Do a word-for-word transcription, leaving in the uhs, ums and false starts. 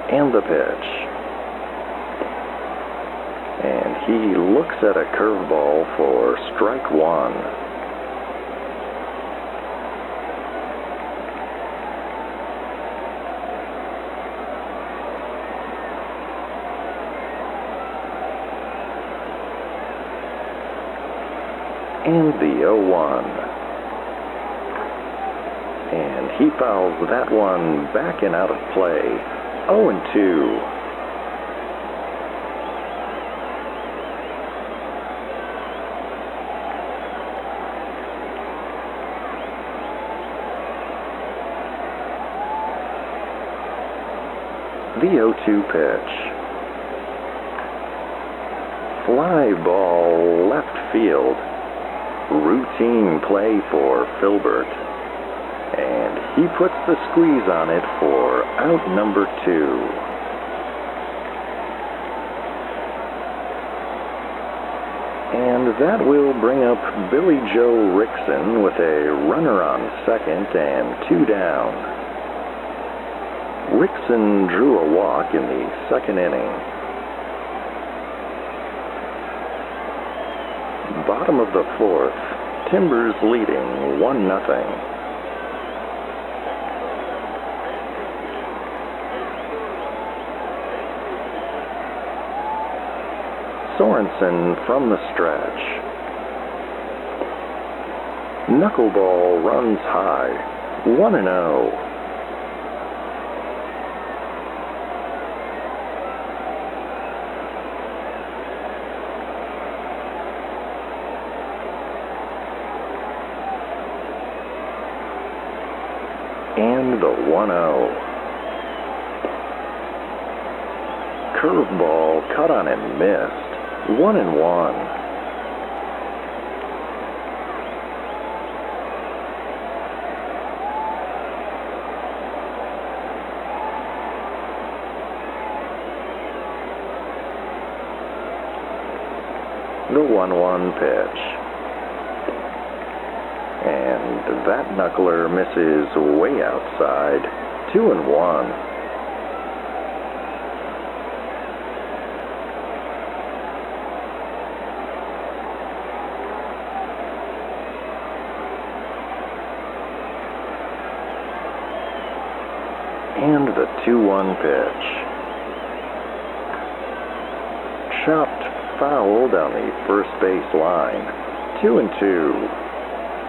And the pitch. And he looks at a curveball for strike one. And the oh one. And he fouls that one back and out of play. oh and two. The oh two pitch. Fly ball left field. Routine play for Filbert. And he puts the squeeze on it for out number two. And that will bring up Billy Joe Rickson with a runner on second and two down. Rickson drew a walk in the second inning. Bottom of the fourth, Timbers leading one nothing. Sorensen from the stretch. Knuckleball runs high, one and oh. And the one oh. Curveball cut on and missed. One and one. The one one pitch. And that knuckler misses way outside. Two and one. And the two one pitch. Chopped foul down the first base line. Two and two.